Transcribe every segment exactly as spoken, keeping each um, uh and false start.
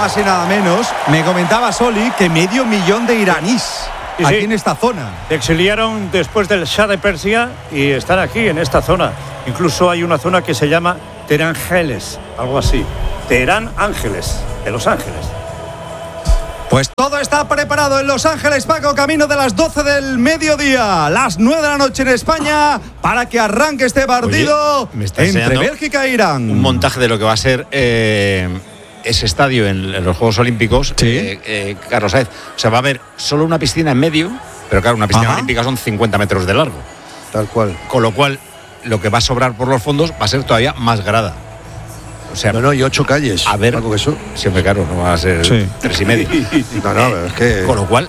más y nada menos, me comentaba Soli que medio millón de iraníes sí, aquí sí. en esta zona. Se exiliaron después del Shah de Persia y están aquí en esta zona. Incluso hay una zona que se llama Teherán Ángeles, algo así. Teherán Ángeles, de Los Ángeles. Pues todo está preparado en Los Ángeles, Paco, camino de las doce del mediodía, las nueve de la noche en España, para que arranque este partido. Oye, me está entre Bélgica e Irán. Un montaje de lo que va a ser eh, ese estadio en, en los Juegos Olímpicos, sí. eh, eh, Carlos Saez. O sea, va a haber solo una piscina en medio, pero claro, una piscina Ajá. olímpica son cincuenta metros de largo. Tal cual. Con lo cual, lo que va a sobrar por los fondos va a ser todavía más grada. O sea, no, no, y ocho calles. A ver, algo que eso. Siempre claro, no va a ser sí. tres y medio. No, no, eh, es que. Con lo cual,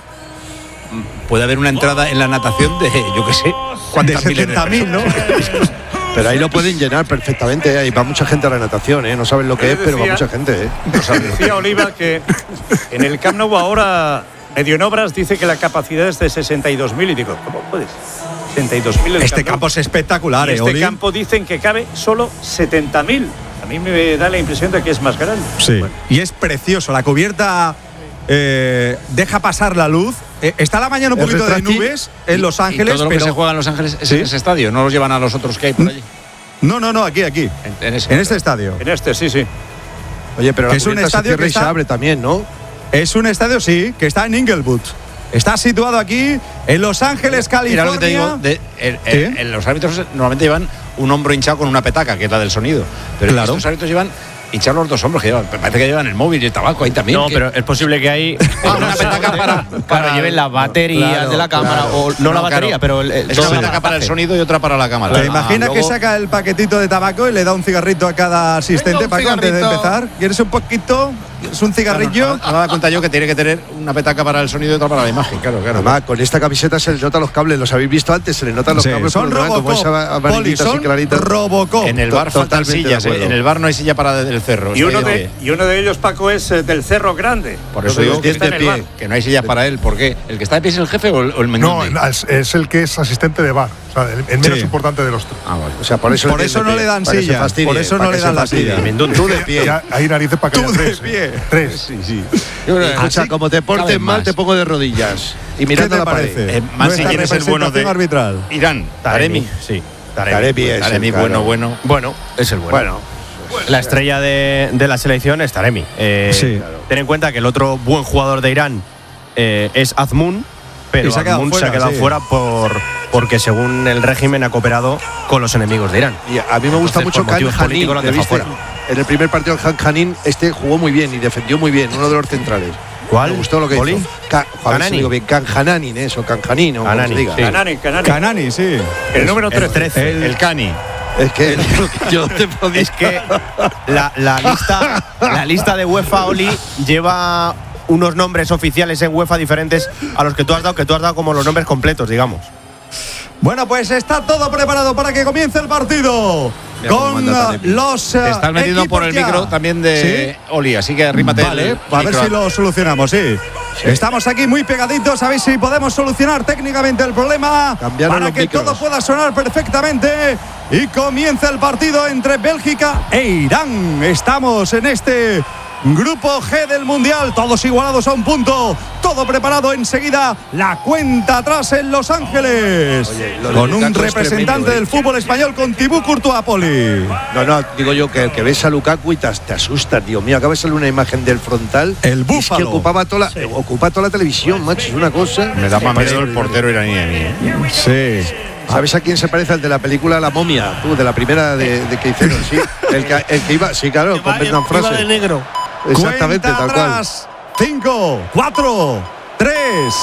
puede haber una entrada en la natación de, yo qué sé, de setenta mil, ¿no? Pero ahí lo pueden llenar perfectamente. Ahí va mucha gente a la natación, ¿eh? No saben lo que es, pero va mucha gente, ¿eh? O sea, decía Oliva que en el Camp Nou ahora, medio en obras, dice que la capacidad es de sesenta y dos mil. Y digo, ¿cómo puedes? sesenta y dos mil. Este campo es espectacular, y ¿eh, este Oli? campo dicen que cabe solo setenta mil. A mí me da la impresión de que es más grande. Sí, bueno. Y es precioso. La cubierta eh, deja pasar la luz. Eh, está la mañana un el poquito de nubes en Los Ángeles. Y todo lo pero que se juega en Los Ángeles es ¿sí? en ese estadio. No los llevan a los otros que hay por allí. No, no, no, aquí, aquí. En, en, ese en este estadio. En este, sí, sí. Oye, pero la es un estadio se que está, se abre también, ¿no? Es un estadio, sí, que está en Inglewood. Está situado aquí en Los Ángeles, California. Mira lo que te digo, de, el, el, el, los árbitros normalmente llevan un hombro hinchado con una petaca, que es la del sonido. Pero claro. estos árbitros llevan hinchar los dos hombros, que llevan, parece que llevan el móvil y el tabaco ahí también. No, que... pero es posible que hay ah, una petaca para, para, para lleven las baterías claro, de la cámara, claro. o no, no la batería, claro. pero el, el es una petaca para el sonido y otra para la cámara. ¿Te imaginas ah, que luego... saca el paquetito de tabaco y le da un cigarrito a cada asistente, Paco, antes de empezar? ¿Quieres un poquito? ¿Es un cigarrillo? No, no, no me cuenta yo que tiene que tener una petaca para el sonido y otra para la imagen, claro, claro. Además, con esta camiseta se les notan los cables, los habéis visto antes, se les notan los sí, cables. Son Robocop, Poli, son Robocop. En el bar faltan sillas, en el bar no hay silla para el cerro. Y uno, de, y uno de ellos, Paco, es del Cerro Grande. Por eso digo que, está en el bar, que no hay sillas para él. ¿Por qué? ¿El que está de pie es el jefe o el, o el mendigo? No, es, es el que es asistente de bar. O sea, el, el menos sí. importante de los tres. Ah, vale. O sea, por eso, por eso no le dan silla. Por eso no le dan la silla. Tú de pie. Hay narices para que haya tres. Pie. Tres. Sí, sí. Escucha, como te portes mal, te pongo de rodillas. Y mirando la pared. Eh, Mansi, ¿quién es el bueno de arbitral? Irán? Taremi. Sí. Taremi es Taremi, bueno, bueno. Bueno, es el bueno. Bueno. La estrella de, de la selección es Taremi. Eh, sí. Claro. Ten en cuenta que el otro buen jugador de Irán eh, es Azmoun, pero se Azmoun fuera, se ha quedado sí. fuera por porque según el régimen ha cooperado con los enemigos de Irán. Y a mí me gusta Entonces, mucho Khan Hanin. fuera. En el primer partido Khan Hanin este jugó muy bien y defendió muy bien, uno de los centrales. ¿Cuál? Me gustó lo que ¿Oli? hizo. Ka, Kanani. Digo bien, Khan Hananin, eso, Khan Hanin, o Kanani, como se diga. sí. Kanani, Kanani. Kanani, sí. El número trece. El, el Cani. Es que yo te podía... Es que la, la lista la lista de UEFA, Oli, lleva unos nombres oficiales en UEFA diferentes a los que tú has dado, que tú has dado como los nombres completos, digamos. Bueno, pues está todo preparado para que comience el partido. Mira con uh, los uh, Te estás metiendo por el ya. micro también de ¿Sí? Oli, así que arrímate. Vale, el a ver micro. si lo solucionamos, sí. sí. Estamos aquí muy pegaditos, a ver si podemos solucionar técnicamente el problema. Cambiaron para los que micros. todo pueda sonar perfectamente. Y comienza el partido entre Bélgica e Irán. Estamos en este Grupo G del Mundial, todos igualados a un punto, todo preparado enseguida, la cuenta atrás en Los Ángeles. Oye, lo con de un Lukaku es representante tremendo, ¿eh? del fútbol español, con Thibaut Courtois, Poli. No, no, digo yo que el que ves a Lukaku y te, te asustas, Dios mío, acaba de salir una imagen del frontal. El búfalo. Es que ocupaba toda la, sí. ocupa toda la televisión, macho, es una cosa. Me da más miedo el portero iraní a mí. ¿eh? Sí. ¿Sabes a quién se parece? Al de la película La Momia, tú, de la primera de, de que hicieron, sí. El que, el que iba, sí, claro, con Brendan Fraser. de negro. Exactamente, Cuenta tal cual. atrás. cinco, cuatro, tres,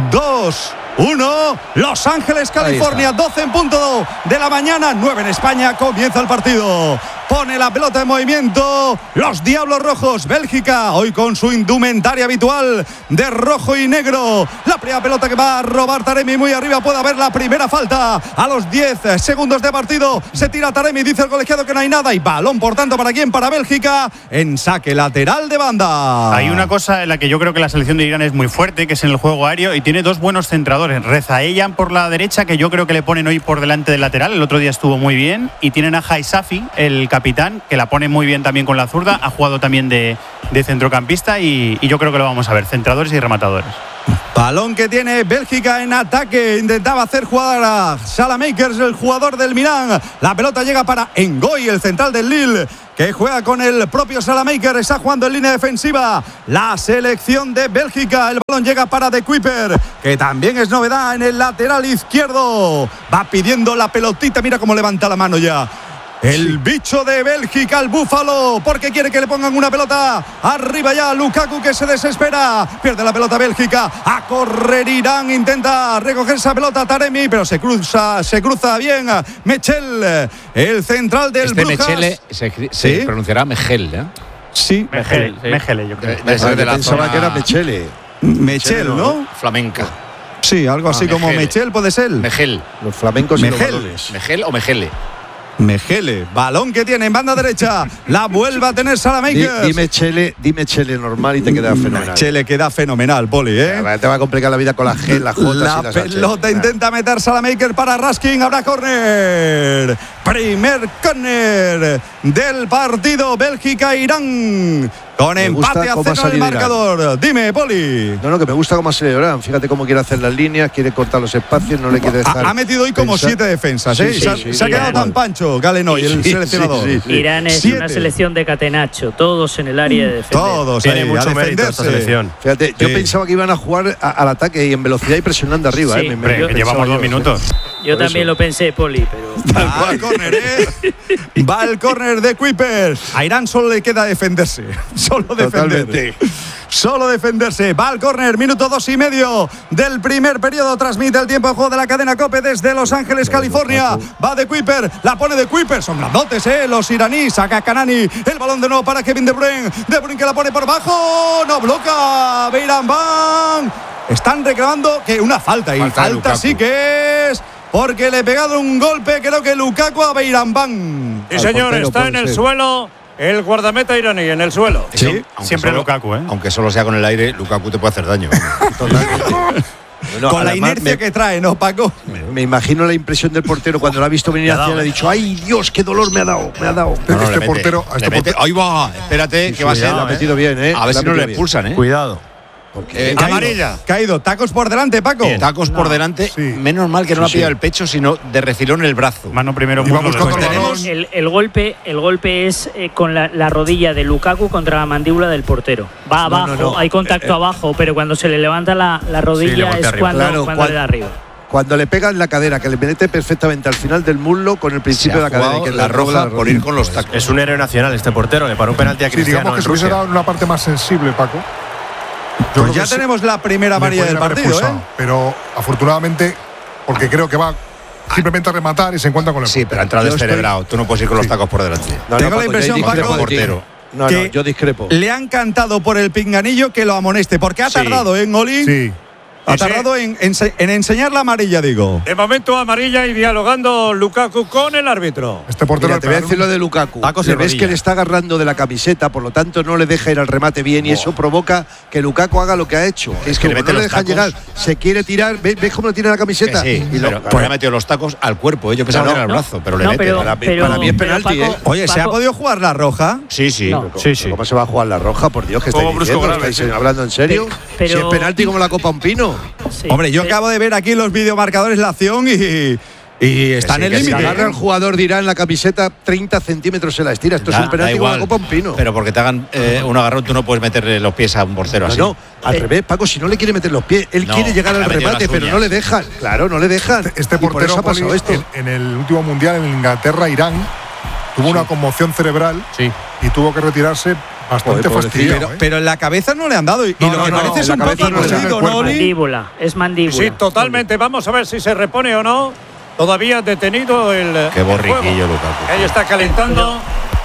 dos, uno. Los Ángeles, California, doce en punto de la mañana, nueve en España. Comienza el partido. Pone la pelota en movimiento. Los Diablos Rojos, Bélgica, hoy con su indumentaria habitual de rojo y negro. La primera pelota que va a robar Taremi muy arriba. Puede haber la primera falta a los diez segundos de partido. Se tira Taremi, dice el colegiado que no hay nada. Y balón, por tanto, ¿para quién? Para Bélgica, en saque lateral de banda. Hay una cosa en la que yo creo que la selección de Irán es muy fuerte, que es en el juego aéreo, y tiene dos buenos centradores. Rezaeian por la derecha, que yo creo que le ponen hoy por delante del lateral. El otro día estuvo muy bien. Y tienen a Haisafi, el capitán, que la pone muy bien también con la zurda, ha jugado también de, de centrocampista y, y yo creo que lo vamos a ver, centradores y rematadores. Balón que tiene Bélgica en ataque. Intentaba hacer jugar a Salamakers, el jugador del Milán. La pelota llega para Ngoy, el central del Lille, que juega con el propio Salamakers. Está jugando en línea defensiva la selección de Bélgica. El balón llega para De Kuiper, que también es novedad en el lateral izquierdo. Va pidiendo la pelotita. Mira cómo levanta la mano ya el sí. bicho de Bélgica, el búfalo, porque quiere que le pongan una pelota arriba ya. Lukaku, que se desespera, pierde la pelota Bélgica. A correr Irán, intenta recoger esa pelota Taremi, pero se cruza, se cruza bien Mechel, el central del este Brujas. Mechele se, se ¿Sí? pronunciará Mechel, ¿eh? Sí, Mechele, sí. Mechele, yo creo. De, de, de la pensaba zona que era Mechele. Mechel, ¿no? Flamenca. Sí, algo así ah, como Mechele. Mechel puede ser. Mechel. Los flamencos Mechel. y los balones. Mechel o Mechele. Mechele, balón que tiene en banda derecha, la vuelve a tener Salamakers. Dime Chele, dime Chele normal y te queda fenomenal. Chele queda fenomenal, Poli, ¿eh? Te va a complicar la vida con la G, la J La y las pelota H. intenta meter Salamakers para Raskin, habrá córner. Primer córner del partido Bélgica-Irán. Con Me empate a cómo ha cero en el salido Irán. marcador. Dime, Poli. No, no, que me gusta cómo ha salido Irán. Fíjate cómo quiere hacer las líneas, quiere cortar los espacios, no le quiere dejar. Ha, ha metido hoy como pensar. siete defensas, Sí, ¿eh? sí, se ha, sí, se ha sí, quedado igual. tan pancho Galenoy, el Sí, seleccionador. sí, sí, sí. Irán es Siete. una selección de catenacho, todos en el área de defensa. Todos Tiene ahí, mucho a mérito esta defenderse. selección. Fíjate, yo Sí. pensaba que iban a jugar a- al ataque y en velocidad y presionando arriba. Sí, ¿eh? Me- me- Hombre, que pensaba llevamos yo, dos sí. minutos. Yo Por también eso. lo pensé, Poli, pero Va al córner, ¿eh? Va el córner de Kuiper. A Irán solo le queda defenderse. Solo defender. Totalmente. Solo defenderse. Va al córner, minuto dos y medio del primer periodo. Transmite el tiempo de juego de la cadena COPE desde Los Ángeles, California. Va de Kuiper, la pone de Kuiper. Son grandotes, ¿eh? Los iraníes. Saca Kanani. El balón de nuevo para Kevin De Bruyne. De Bruyne que la pone por bajo. No bloca. Beiran Van. Están reclamando que una falta. Y Falta de falta Lukaku. sí que es. Porque le pegaron un golpe, creo que Lukaku a Beiran Van. Sí, Al señor, portero está puede en el ser. suelo el guardameta iraní, en el suelo. Sí, Aunque siempre solo- Lukaku, ¿eh? Aunque solo sea con el aire, Lukaku te puede hacer daño. Bueno, Con la además, inercia me, que trae, ¿no, Paco? me imagino la impresión del portero cuando lo ha visto venir hacia él. Ha dicho, ¡ay, Dios, qué dolor me ha dado! Me ha dado. No, no, este portero- a le este mete- portero- ahí va, espérate, que va a Sí, ser. lo ha metido bien, ¿eh? A ver Lo ha si no metido le bien. expulsan, ¿eh? Cuidado. Eh, Caído, Amarilla. Caído, tacos por delante, Paco. Tacos por delante, Sí. menos mal que no le ha pillado el pecho, sino de refilón el brazo. Mano primero, Iba muslo buscando después. el balón. el, el golpe, el golpe es eh, con la, la rodilla de Lukaku contra la mandíbula del portero. Va abajo, no, no. hay contacto abajo, pero cuando se le levanta la, la Sí, le rodilla golpea es arriba. cuando, Claro, cuando cuan- le da arriba. Cuando le pega en la cadera, que le mete perfectamente al final del muslo con el Se principio ha de la cadera. jugado y que la le dobla roja por ir con los tacos. Es un héroe nacional este portero. Le paró un penalti a Sí, Cristiano digamos que en se hubiese Rusia. dado en una parte más sensible, Paco. Yo Pues creo ya que sí, tenemos la primera le amarilla del podrían haber partido, ¿eh? expulsado, Pero afortunadamente, porque creo que va simplemente a rematar y se encuentra con el Sí, pero ha entrado Yo estoy- descerebrado. Tú no puedes ir con los tacos por delante. No, Tengo la Paco, yo impresión, discrepo Paco, de ti. portero. No, no, que yo discrepo. Le han cantado por el pinganillo que lo amoneste, porque ha Sí. tardado en Oli. Sí. Ha Sí, sí. tardado en, en, en enseñar la amarilla, digo. De momento amarilla y dialogando Lukaku con el árbitro. Este portero Mira, al te voy a pegar decir un- lo de Lukaku. Tacos y Le ves rodilla. que le está agarrando de la camiseta, por lo tanto no le deja ir al remate bien y eso provoca que Lukaku haga lo que ha hecho. Que es que que le como mete no le los dejan tacos. llegar, se quiere tirar. ¿Ves, ves cómo le tira la Que camiseta? sí, Y lo- pero, pero le ha metido los tacos al cuerpo. ¿eh? Yo pensaba No, que era el no, brazo, pero le no, mete. pero- para, mí- pero- para mí es pero penalti, Paco- ¿eh? Oye, ¿se ha Paco- podido jugar la roja? Sí, sí. No. Sí, sí. ¿Cómo se va a jugar la roja? Por Dios, que estáis Como brusco diciendo? grave, ¿Estáis sí. hablando en serio? Pero- Si es penalti como la Copa Un Pino. Sí. Hombre, yo Pe- acabo de ver aquí los videomarcadores la acción y, y está sí, en el que sí, Si límite. agarra al jugador de Irán la camiseta, treinta centímetros se la estira. Esto Da- es un penalti da como la igual, Copa Un Pino. Pero porque te hagan eh, un agarrón, tú no puedes meterle los pies a un portero No, así. no, al Eh, revés, Paco, si no le quiere meter los pies, él No, quiere llegar le al ha metido remate, las pero uñas. no le dejan. Claro, no le dejan. Este Y por portero eso ha pasado Poli, esto. en, en el último mundial en Inglaterra-Irán tuvo una conmoción cerebral Sí. y tuvo que retirarse bastante Joder, pobrecillo. fastidiado. Pero, ¿eh? pero en la cabeza no le han dado. Y, y No, lo no, que no, parece es en un la poco cabeza no le dan cosido, el ¿no, cuerpo. Oli? Mandíbula, es mandíbula. Sí, totalmente. Vamos a ver si se repone o no. Todavía detenido el. Qué el juego. borriquillo, Lukaku. Ahí está calentando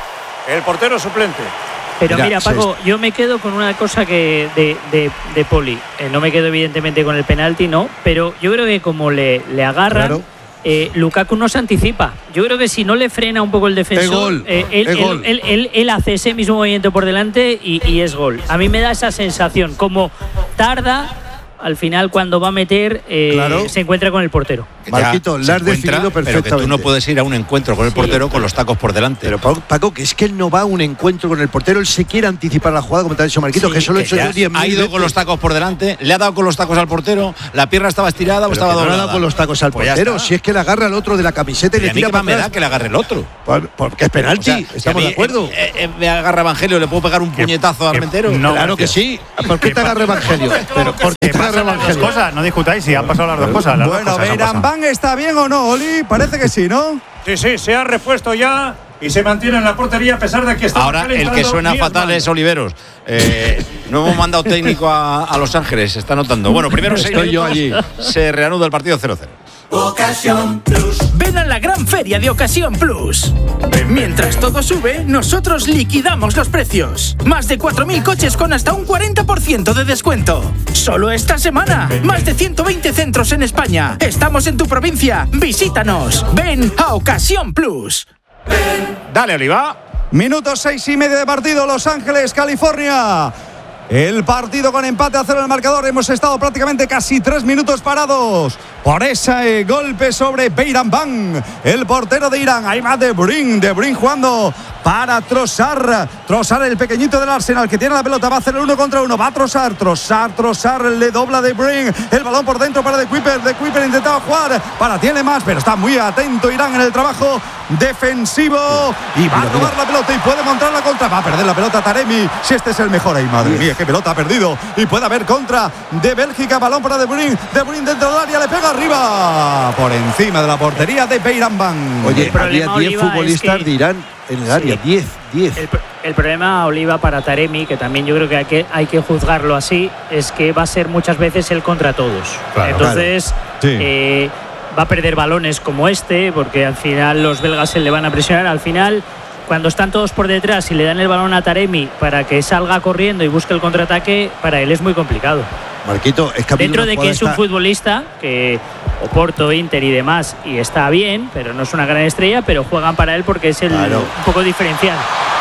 el portero suplente. Pero Mira, mira, Paco, yo me quedo con una cosa que de, de, de Poli. Eh, no me quedo evidentemente con el penalti, no, pero yo creo que como le, le agarran, Claro. eh, Lukaku no se anticipa. Yo creo que si no le frena un poco el defensor, Es gol, eh, él, es él- gol. él- él- él hace ese mismo movimiento por delante y, y es gol. A mí me da esa sensación, como tarda, al final cuando va a meter eh, Claro. se encuentra con el portero. Marquito, Ya la has se encuentra, definido pero perfectamente. que tú no puedes ir a un encuentro con el Sí. portero con los tacos por delante. Pero Paco, Paco, que es que él no va a un encuentro con el portero, él se quiere anticipar la jugada, como te ha dicho Marquito, Sí, que eso lo he que hecho ya yo diez mil ha ido veces. con los tacos por delante, le ha dado con los tacos al portero, la pierna estaba estirada o Pero estaba que no le ha doblada. dado con los tacos al Pues ya portero, está. si es que le agarra al otro de la camiseta y ¿Y le a mí tira qué para más me da atrás. que le agarre el otro? Por- Porque es penalti, O sea, si a estamos mí, de acuerdo. eh, eh, me agarra Evangelio, le puedo pegar un puñetazo al que- Armentero. no, claro que gracias. sí. ¿Por qué te agarra Evangelio? Pero ¿por qué Que te agarra pasan las dos Evangelio? cosas, no discutáis si han pasado las dos cosas. Las dos Bueno, cosas han pasado. Beirambán está bien o no, Oli, parece que sí, ¿no? Sí, sí, se ha repuesto ya y se mantiene en la portería a pesar de que está Ahora el que suena fatal es Oliveros. Eh, no hemos mandado técnico a, a Los Ángeles, se está notando. Bueno, primero seis Estoy yo minutos, se reanuda el partido cero cero. Ven a la gran feria de Ocasión Plus. Mientras todo sube, nosotros liquidamos los precios. Más de cuatro mil coches con hasta un cuarenta por ciento de descuento. Solo esta semana. Más de ciento veinte centros en España. Estamos en tu provincia. Visítanos. Ven a Ocasión Plus. Dale, Oliva. Minuto seis y medio de partido, Los Ángeles, California. El partido con empate a cero en el marcador. Hemos estado prácticamente casi tres minutos parados por ese eh, golpe sobre Beirambán, el portero de Irán. Ahí va De Bruyne, De Bruyne jugando para Trossard. Trossard, el pequeñito del Arsenal, que tiene la pelota, va a hacer el uno contra uno. Va Trossard, Trossard, Trossard, le dobla De Bruyne. El balón por dentro para De Kuiper. De Kuiper intentaba jugar para tiene más, pero está muy atento Irán en el trabajo defensivo. Y va a robar la pelota y puede montar la contra. Va a perder la pelota Taremi. Si este es el mejor ahí, madre mía, qué pelota ha perdido. Y puede haber contra de Bélgica. Balón para De Bruyne. De Bruyne dentro del área, le pega arriba. Por encima de la portería de Beirambán. Oye, El problema, había diez Oliva, futbolistas es que- de Irán en el área, Sí. diez, diez. El, el problema, Oliva, para Taremi, que también yo creo que hay, que hay que juzgarlo así, es que va a ser muchas veces el contra todos. Claro, Entonces, claro. Sí. eh, va a perder balones como este, porque al final los belgas se le van a presionar. Al final, cuando están todos por detrás y le dan el balón a Taremi para que salga corriendo y busque el contraataque, para él es muy complicado. Marquito, es que ha habido Dentro una de que jugada es un esta- futbolista que Oporto, Inter y demás, y está bien, pero no es una gran estrella, pero juegan para él porque es el Claro. un poco diferencial.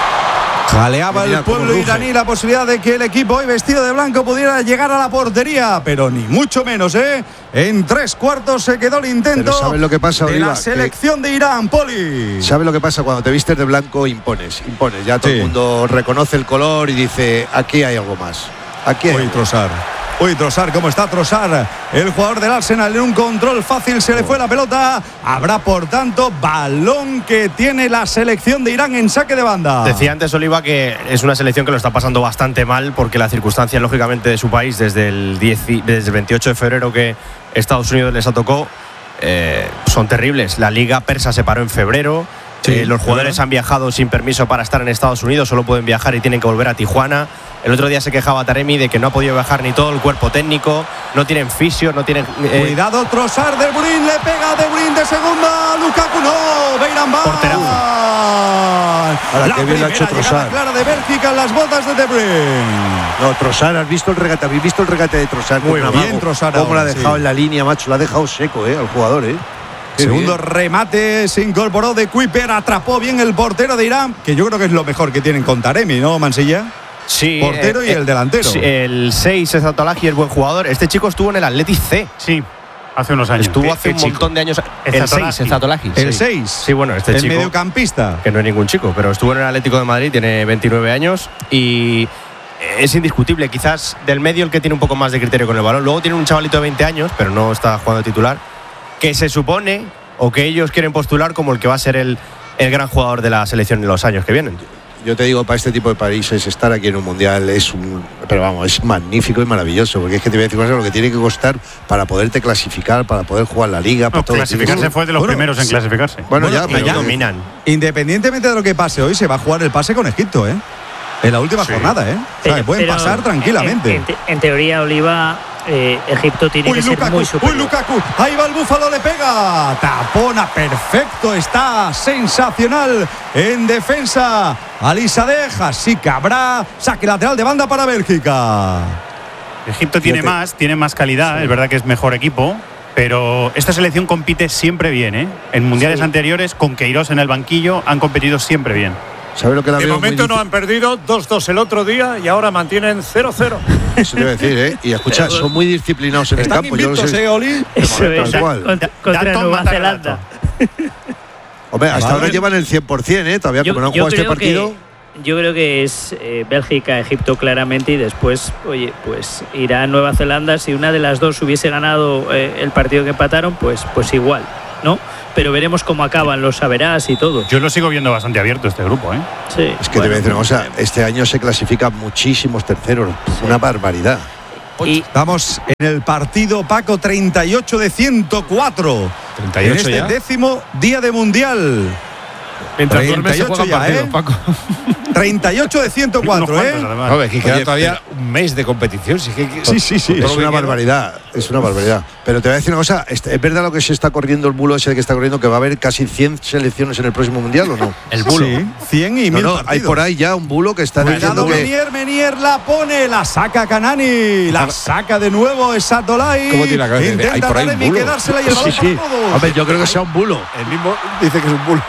Jaleaba Mira el cómo pueblo ruge. iraní la posibilidad de que el equipo hoy vestido de blanco pudiera llegar a la portería, pero ni mucho menos, ¿eh? En tres cuartos se quedó el intento Pero ¿sabes lo que pasa, de Oliva? la Que- selección de Irán, Poli. ¿Sabes lo que pasa? Cuando te vistes de blanco impones, impones. Ya todo Sí. el mundo reconoce el color y dice, aquí hay algo más. Aquí hay Uy, algo. Trossard. Uy, Trossard, ¿cómo está Trossard? El jugador del Arsenal en un control fácil, se le fue la pelota. Habrá, por tanto, balón que tiene la selección de Irán en saque de banda. Decía antes Oliva que es una selección que lo está pasando bastante mal porque las circunstancias, lógicamente, de su país desde el, diez, desde el veintiocho de febrero que Estados Unidos les tocó eh, son terribles. La liga persa se paró en febrero. Sí, Eh, los jugadores ¿verdad? han viajado sin permiso para estar en Estados Unidos, solo pueden viajar y tienen que volver a Tijuana. El otro día se quejaba Taremi de que no ha podido viajar ni todo el cuerpo técnico, no tienen fisio, no tienen… eh, Cuidado, Trossard, De Bruyne, le pega De Bruyne de segunda. Lukaku no, Beirambán. Porterazo. Ahora, La qué bien lo ha hecho primera llegada Trossard. clara de Bélgica en las botas de De Bruyne. No, Trossard, ¿has visto el regate? ¿Habéis visto el regate de Trossard? Muy Con bien, Navajo. Trossard ¿Cómo lo ha ahora, dejado sí. en la línea, macho? Lo ha dejado seco, ¿eh? Al jugador, ¿eh? Qué Segundo bien. remate, se incorporó De Kuiper, atrapó bien el portero de Irán, que yo creo que es lo mejor que tienen con Taremi, ¿no, Mansilla? sí, portero y el delantero. sí, el seis es Atolaji, es buen jugador. Este chico estuvo en el Athletic C. Sí, hace unos años. Estuvo ¿Qué- hace qué un chico? montón de años. El El Zatolaji. seis, el Zatolaji. El sí. seis. Sí, bueno, este el chico. mediocampista. Que no es ningún chico, pero estuvo en el Atlético de Madrid, tiene veintinueve años y es indiscutible. Quizás del medio el que tiene un poco más de criterio con el balón. Luego tiene un chavalito de veinte años, pero no está jugando de titular, que se supone o que ellos quieren postular como el que va a ser el, el gran jugador de la selección en los años que vienen. Yo te digo, para este tipo de países estar aquí en un mundial es un, pero vamos, es magnífico y maravilloso, porque es que te voy a decir cosas, lo que tiene que costar para poderte clasificar, para poder jugar la liga, para No, todo. clasificarse fue de los Bueno, primeros en sí. clasificarse. Bueno, Bueno, ya, y pero ya dominan. Independientemente de lo que pase hoy, se va a jugar el pase con Egipto, ¿eh? En la última Sí. jornada, ¿eh? O sea, Pero- que pueden pero pasar tranquilamente. En, en te- en teoría, Oliva, eh, Egipto tiene Uy, que ser Lukaku, muy uy, superior. Lukaku, ahí va el Búfalo, le pega, tapona, perfecto, está sensacional en defensa, Alisadeh, así que habrá saque lateral de banda para Bélgica. Egipto tiene Fíjate. más, tiene más calidad, es verdad que es mejor equipo, pero esta selección compite siempre bien, ¿eh? En mundiales Sí. anteriores, con Queiroz en el banquillo, han competido siempre bien. ¿Sabes lo que la De veo momento muy no han perdido dos dos el otro día y ahora mantienen cero cero. Eso te iba a decir, ¿eh? Y escucha, son muy disciplinados en el Están campo. Yo lo invictos, sé. ¿eh, Oli? Eso es, tal cual. contra, contra Dato Nueva mata Zelanda. Hombre, hasta Vale. ahora llevan el cien por ciento, ¿eh? Todavía Yo, como no han yo jugado este creo partido. que, yo creo que es eh, Bélgica, Egipto claramente y después, oye, pues Irán, Nueva Zelanda. Si una de las dos hubiese ganado eh, el partido que empataron, pues, pues igual, ¿no? Pero veremos cómo acaban los saberás y todo. Yo lo sigo viendo bastante abierto este grupo, ¿eh? Sí. Es que te voy a decir una cosa, este año se clasifican muchísimos terceros, una barbaridad. Y Estamos en el partido, Paco, treinta y ocho de ciento cuatro. treinta y ocho en este ya. décimo día de Mundial. Mientras duermes se treinta y ocho juegan ya, partidos, ¿eh? Paco. treinta y ocho de ciento cuatro, Unos ¿eh? cuantos, además. Joder, que queda Oye, todavía un mes de competición. Sí, que, Sí, sí, sí. todo Es lo que una queda. barbaridad, es una barbaridad. Pero te voy a decir una cosa, este, ¿es verdad lo que se está corriendo el bulo ese que está corriendo, que va a haber casi cien selecciones en el próximo Mundial o no? El bulo. Sí, cien y No, mil no, partidos. hay por ahí ya un bulo que está Cuidado, diciendo que… Menier, Menier la pone, la saca Canani, la saca de nuevo Esatolai. ¿Cómo tiene la cabeza? Intenta Hay por ahí un Taremi bulo. quedársela y el balón Sí, sí. para todos. Hombre, yo creo que sea un bulo. El mismo dice que es un bulo.